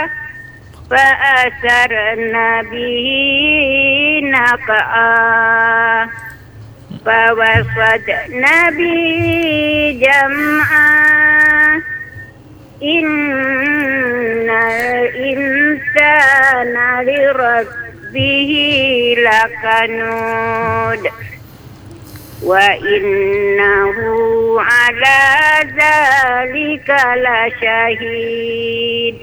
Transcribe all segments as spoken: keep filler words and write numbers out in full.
فأثرن به نقعا فوسطن به جمعا إن الإنسان لربه لكنود وإنه على ذلك لشهيد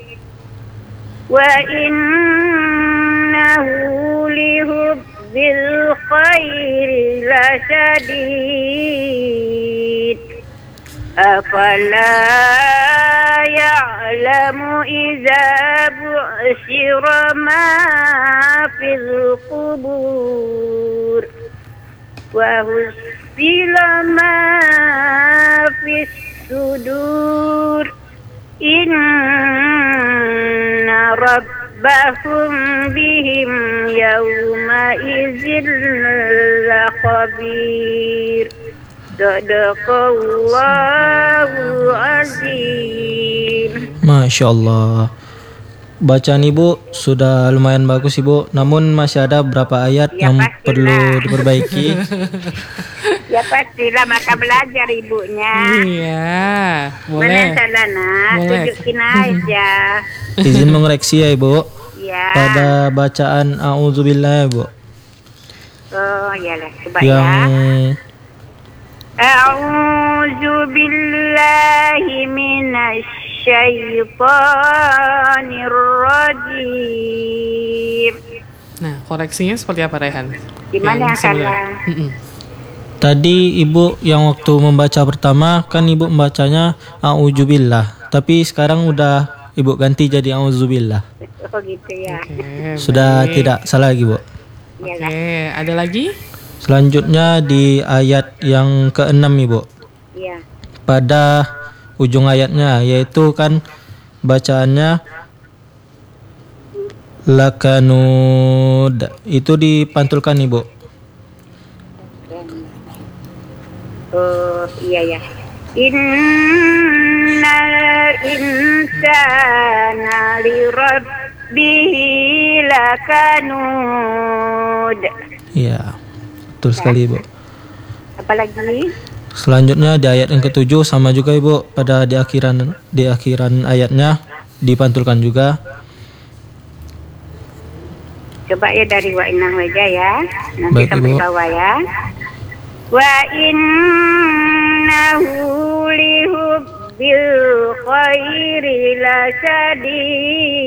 وإنه لحب الخير لشديد أفلا يعلم إذا بعثر ما في القبور وحصل ما في الصدور إن ربهم بهم يومئذ لخبير Sadaqallahul azim. Masya Allah. Bacaan Ibu sudah lumayan bagus Ibu, namun masih ada beberapa ayat ya, yang pastilah. perlu diperbaiki. Ya pastilah, maka belajar ibunya. Iya, boleh. Mana salah nak, Boleh. tunjukin aja. Izin mengoreksi ya Ibu. Ya. Pada bacaan A'udzubillah ya Ibu. Oh iyalah, coba Yang ya. A'udzu billahi minasy syaithanir rajim. Nah, koreksinya seperti apa Raihan? Gimana Yang sebelah. Kala? Mm-mm. tadi Ibu yang waktu membaca pertama kan Ibu membacanya A'udzubillah, tapi sekarang udah Ibu ganti jadi A'udzubillah. Oh gitu ya. Oke, Sudah baik. tidak salah lagi Bu. Iyalah. Oke, ada lagi? Selanjutnya di ayat yang keenam Ibu. Iya. Pada ujung ayatnya yaitu kan bacaannya lakanud, itu dipantulkan Ibu. Oh iya ya. Innal insana lirabbihi lakanud. Iya, betul sekali Ibu. Apalagi? Selanjutnya di ayat yang ketujuh sama juga Ibu, pada di akhiran di akhiran ayatnya dipantulkan juga. Coba ya dari wa inna aja ya. Nanti Baik, sampai Ibu. bawah ya. Wa innahu lihubbil khairi lasadid.